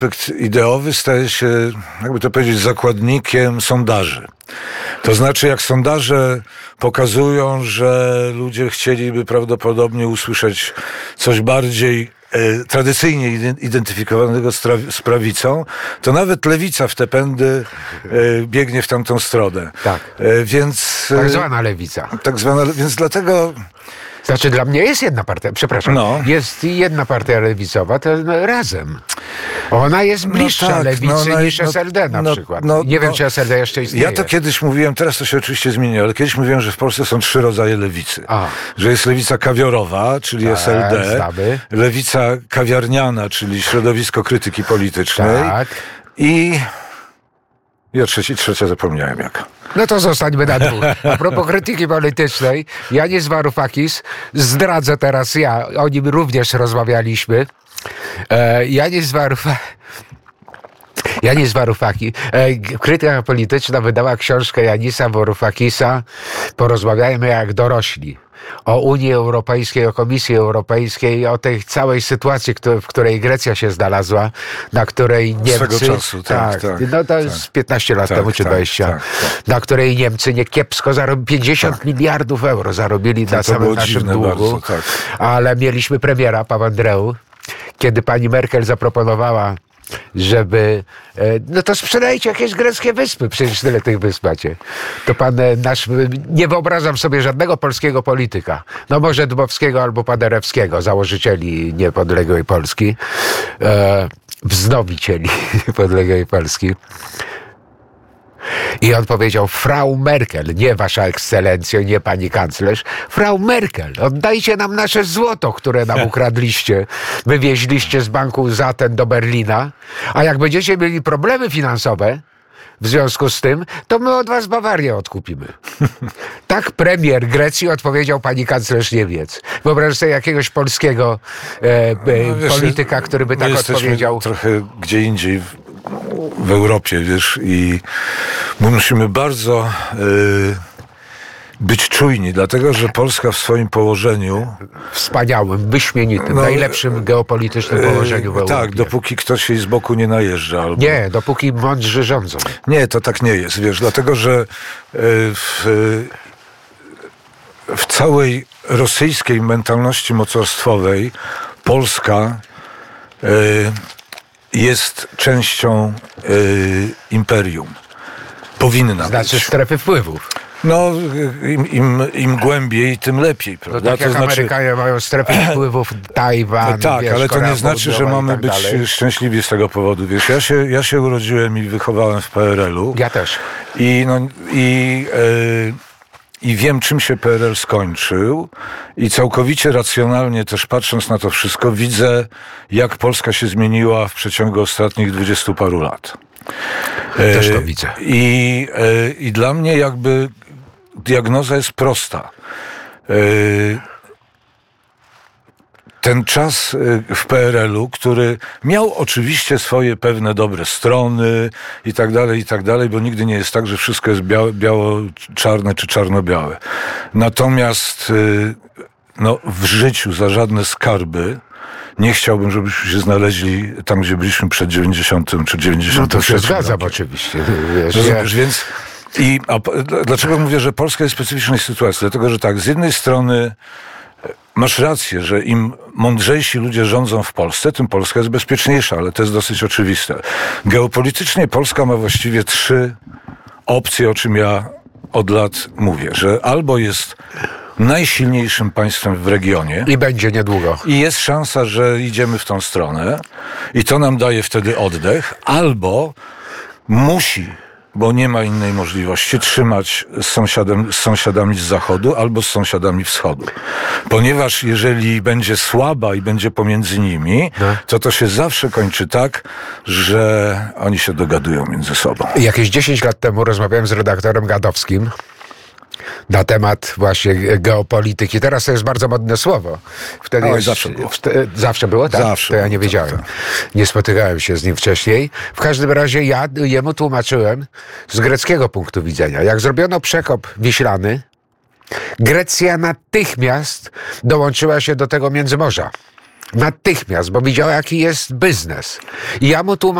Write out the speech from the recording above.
aspekt ideowy staje się, jakby to powiedzieć, zakładnikiem sondaży. To znaczy, jak sondaże pokazują, że ludzie chcieliby prawdopodobnie usłyszeć coś bardziej tradycyjnie identyfikowanego z prawicą, to nawet lewica w te pędy biegnie w tamtą stronę. Tak. Więc tak zwana lewica. Tak zwana, więc dlatego... Znaczy dla mnie jest jedna partia, przepraszam, jest jedna partia lewicowa, to Razem. Ona jest bliższa lewicy niż SLD na przykład. Nie wiem, czy SLD jeszcze istnieje. Ja to kiedyś mówiłem, teraz to się oczywiście zmieniło, ale kiedyś mówiłem, że w Polsce są 3 rodzaje lewicy. Że jest lewica kawiorowa, czyli SLD, lewica kawiarniana, czyli środowisko krytyki politycznej i trzecia zapomniałem jaka. No to zostańmy na 2. A propos krytyki politycznej, Yanis Varoufakis, zdradzę teraz o nim również rozmawialiśmy. Yanis Varoufakis, krytyka polityczna wydała książkę Yanisa Varoufakisa Porozmawiajmy jak dorośli. O Unii Europejskiej, o Komisji Europejskiej, o tej całej sytuacji, w której Grecja się znalazła, na której Niemcy... Swego czasu, no to jest 15 lat temu, czy 20. Na której Niemcy kiepsko zarobili, 50 miliardów euro zarobili na samym naszym długu. Bardzo, ale mieliśmy premiera, Papandreou, kiedy pani Merkel zaproponowała, żeby... No to sprzedajcie jakieś greckie wyspy, przecież tyle tych wysp macie. To pan nasz... Nie wyobrażam sobie żadnego polskiego polityka. No może Dmowskiego albo Paderewskiego, założycieli niepodległej Polski, wznowicieli niepodległej Polski. I on powiedział: Frau Merkel, nie wasza ekscelencjo, nie pani kanclerz, Frau Merkel, oddajcie nam nasze złoto, które nam ukradliście, wywieźliście z banku z Aten do Berlina, a jak będziecie mieli problemy finansowe w związku z tym, to my od was Bawarię odkupimy. Tak premier Grecji odpowiedział pani kanclerz Niemiec. Wyobraź sobie jakiegoś polskiego polityka, który by tak odpowiedział. Trochę gdzie indziej w Europie, wiesz, i my musimy bardzo być czujni, dlatego że Polska w swoim położeniu... Wspaniałym, wyśmienitym, najlepszym geopolitycznym położeniu w Europie. Tak, dopóki ktoś jej z boku nie najeżdża. Albo... Nie, dopóki mądrzy rządzą. Nie, to tak nie jest, wiesz, dlatego że w całej rosyjskiej mentalności mocarstwowej Polska jest częścią imperium. Powinna być. Strefy wpływów. No, im głębiej, tym lepiej, prawda? No tak jak Amerykanie mają strefy wpływów, Tajwan, tak, ale to nie znaczy, że mamy być szczęśliwi z tego powodu. Wiesz, ja się urodziłem i wychowałem w PRL-u. Ja też. I wiem, czym się PRL skończył i całkowicie racjonalnie też patrząc na to wszystko, widzę, jak Polska się zmieniła w przeciągu ostatnich 20 paru lat. Też to widzę. I dla mnie jakby diagnoza jest prosta. Ten czas w PRL-u, który miał oczywiście swoje pewne dobre strony i tak dalej, bo nigdy nie jest tak, że wszystko jest biało-czarne czy czarno-białe. Natomiast w życiu za żadne skarby nie chciałbym, żebyśmy się znaleźli tam, gdzie byliśmy przed 90 czy 90. No to się zgadzam oczywiście. Więc dlaczego mówię, że Polska jest w specyficznej sytuacji? Dlatego, że tak, z jednej strony masz rację, że im mądrzejsi ludzie rządzą w Polsce, tym Polska jest bezpieczniejsza, ale to jest dosyć oczywiste. Geopolitycznie Polska ma właściwie 3 opcje, o czym ja od lat mówię, że albo jest najsilniejszym państwem w regionie. I będzie niedługo. I jest szansa, że idziemy w tą stronę i to nam daje wtedy oddech, albo musi, bo nie ma innej możliwości, trzymać z sąsiadami z zachodu albo z sąsiadami wschodu. Ponieważ jeżeli będzie słaba i będzie pomiędzy nimi, to się zawsze kończy tak, że oni się dogadują między sobą. Jakieś 10 lat temu rozmawiałem z redaktorem Gadowskim na temat właśnie geopolityki. Teraz to jest bardzo modne słowo. Wtedy zawsze było. Zawsze było? Tak? Zawsze to ja nie wiedziałem. Tak. Nie spotykałem się z nim wcześniej. W każdym razie ja jemu tłumaczyłem z greckiego punktu widzenia. Jak zrobiono przekop Wiślany, Grecja natychmiast dołączyła się do tego Międzymorza. Natychmiast, bo widział, jaki jest biznes. I ja mu tłumaczyłem,